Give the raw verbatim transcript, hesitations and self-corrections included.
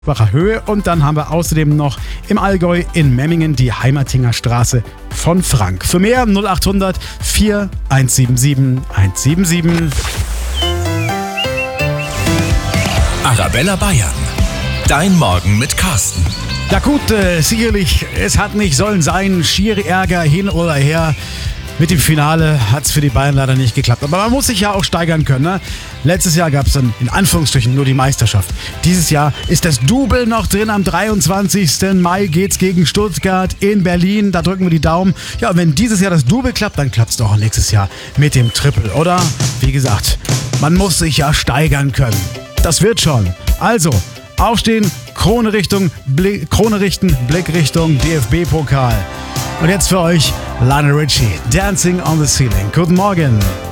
Bacher Höhe und dann haben wir außerdem noch im Allgäu in Memmingen die Heimatinger Straße von Frank. Für mehr null acht hundert vier eins sieben sieben eins sieben sieben. Arabella Bayern. Dein Morgen mit Carsten. Ja gut, äh, sicherlich, es hat nicht sollen sein, schiere Ärger hin oder her. Mit dem Finale hat es für die Bayern leider nicht geklappt. Aber man muss sich ja auch steigern können. Ne? Letztes Jahr gab es dann in Anführungsstrichen nur die Meisterschaft. Dieses Jahr ist das Double noch drin. Am dreiundzwanzigsten Mai geht's gegen Stuttgart in Berlin. Da drücken wir die Daumen. Ja, wenn dieses Jahr das Double klappt, dann klappt es doch auch nächstes Jahr mit dem Triple, oder? Wie gesagt, man muss sich ja steigern können. Das wird schon. Also, aufstehen, Krone Richtung, Blick, Krone richten, Blick Richtung D F B-Pokal. Und jetzt für euch Lionel Richie, Dancing on the Ceiling. Guten Morgen.